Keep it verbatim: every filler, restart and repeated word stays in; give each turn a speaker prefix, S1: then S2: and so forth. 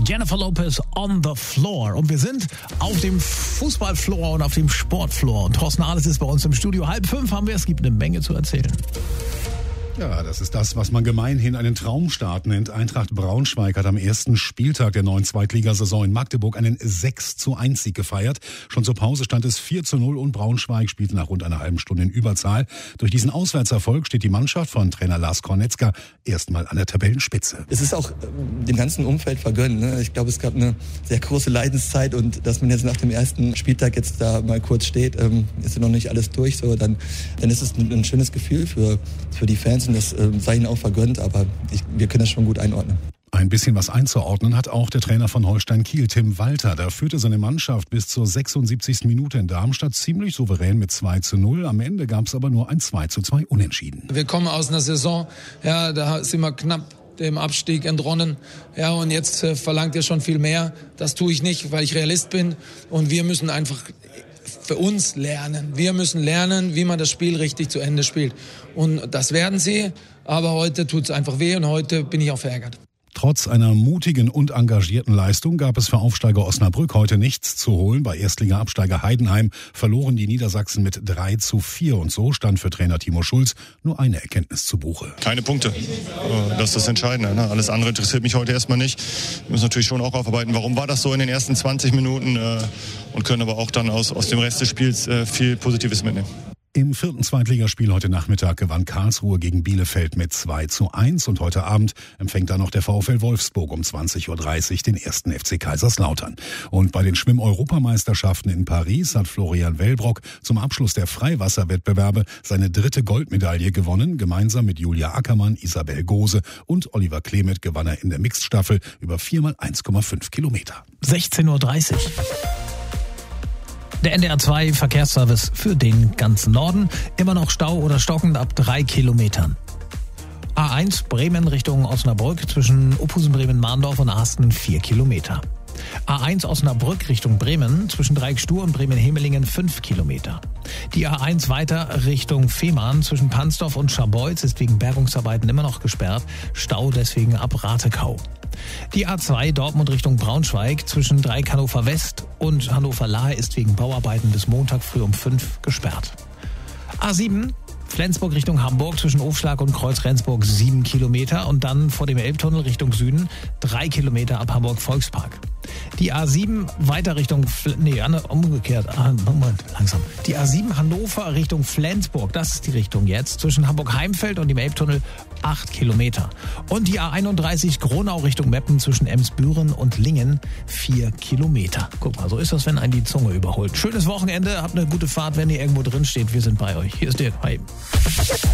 S1: Jennifer Lopez on the floor. Und wir sind auf dem Fußballfloor und auf dem Sportfloor. Und Thorsten Ahles ist bei uns im Studio. Halb fünf haben wir, es gibt eine Menge zu erzählen.
S2: Ja, das ist das, was man gemeinhin einen Traumstart nennt. Eintracht Braunschweig hat am ersten Spieltag der neuen Zweitligasaison in Magdeburg einen sechs zu eins Sieg gefeiert. Schon zur Pause stand es vier zu null und Braunschweig spielte nach rund einer halben Stunde in Überzahl. Durch diesen Auswärtserfolg steht die Mannschaft von Trainer Lars Kornetzka erstmal an der Tabellenspitze.
S3: Es ist auch dem ganzen Umfeld vergönnt. Ne? Ich glaube, es gab eine sehr große Leidenszeit und dass man jetzt nach dem ersten Spieltag jetzt da mal kurz steht, ähm, ist ja noch nicht alles durch. So, dann, dann ist es ein, ein schönes Gefühl für, für die Fans. Und das äh, sei ihnen auch vergönnt, aber ich, wir können das schon gut einordnen.
S2: Ein bisschen was einzuordnen hat auch der Trainer von Holstein Kiel, Tim Walter. Da führte seine Mannschaft bis zur sechsundsiebzigsten Minute in Darmstadt ziemlich souverän mit zwei zu null. Am Ende gab es aber nur ein zwei zu zwei Unentschieden.
S4: Wir kommen aus einer Saison, ja, da sind wir knapp dem Abstieg entronnen. Ja, und jetzt äh, verlangt ihr schon viel mehr. Das tue ich nicht, weil ich Realist bin. Und wir müssen einfach für uns lernen. Wir müssen lernen, wie man das Spiel richtig zu Ende spielt. Und das werden sie, aber heute tut es einfach weh und heute bin ich auch verärgert.
S2: Trotz einer mutigen und engagierten Leistung gab es für Aufsteiger Osnabrück heute nichts zu holen. Bei Erstliga-Absteiger Heidenheim verloren die Niedersachsen mit drei zu vier. Und so stand für Trainer Timo Schulz nur eine Erkenntnis zu Buche.
S5: Keine Punkte. Das ist das Entscheidende. Ne? Alles andere interessiert mich heute erstmal nicht. Wir müssen natürlich schon auch aufarbeiten, warum war das so in den ersten zwanzig Minuten und können aber auch dann aus, aus dem Rest des Spiels viel Positives mitnehmen.
S2: Im vierten Zweitligaspiel heute Nachmittag gewann Karlsruhe gegen Bielefeld mit zwei zu eins und heute Abend empfängt dann noch der VfL Wolfsburg um zwanzig Uhr dreißig den ersten F C Kaiserslautern. Und bei den Schwimm-Europameisterschaften in Paris hat Florian Wellbrock zum Abschluss der Freiwasserwettbewerbe seine dritte Goldmedaille gewonnen. Gemeinsam mit Julia Ackermann, Isabel Gose und Oliver Klemet gewann er in der Mixed-Staffel über vier mal eins Komma fünf Kilometer.
S1: sechzehn Uhr dreißig. Der N D R zwei Verkehrsservice für den ganzen Norden. Immer noch Stau oder stockend ab drei Kilometern. A eins Bremen Richtung Osnabrück zwischen Uphusen-Bremen-Mahndorf und Arsten vier Kilometer. A eins Osnabrück Richtung Bremen zwischen Dreieckstur und Bremen-Hemelingen fünf Kilometer. Die A eins weiter Richtung Fehmarn zwischen Pansdorf und Scharbeutz ist wegen Bergungsarbeiten immer noch gesperrt. Stau deswegen ab Ratekau. Die A zwei Dortmund Richtung Braunschweig zwischen Dreieck Hannover West und Hannover Lahe ist wegen Bauarbeiten bis Montag früh um fünf gesperrt. A sieben Flensburg Richtung Hamburg zwischen Ofschlag und Kreuz-Rendsburg sieben Kilometer und dann vor dem Elbtunnel Richtung Süden drei Kilometer ab Hamburg-Volkspark. Die A sieben weiter Richtung, nee, umgekehrt, ah, Moment, langsam. Die A sieben Hannover Richtung Flensburg, das ist die Richtung jetzt, zwischen Hamburg-Heimfeld und dem Elbtunnel acht Kilometer. Und die A einunddreißig Gronau Richtung Meppen zwischen Emsbüren und Lingen vier Kilometer. Guck mal, so ist das, wenn einen die Zunge überholt. Schönes Wochenende, habt eine gute Fahrt, wenn ihr irgendwo drin steht. Wir sind bei euch. Hier ist der. Hi.